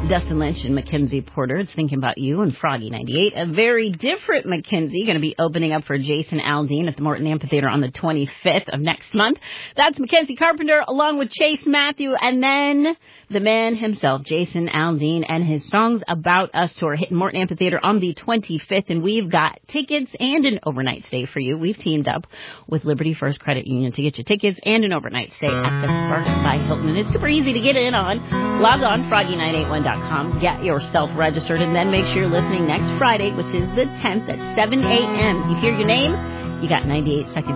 Dustin Lynch and Mackenzie Porter. It's Thinking About You and Froggy 98. A very different Mackenzie going to be opening up for Jason Aldean at the Morton Amphitheater on the 25th of next month. That's Mackenzie Carpenter along with Chase Matthew and then the man himself, Jason Aldean, and his Songs About Us tour hitting Morton Amphitheater on the 25th. And we've got tickets and an overnight stay for you. We've teamed up with Liberty First Credit Union to get you tickets and an overnight stay at the Spark by Hilton. And it's super easy to get in on. Log on, froggy981.com, get yourself registered, and then make sure you're listening next Friday, which is the 10th at 7 a.m. You hear your name, you got 98 seconds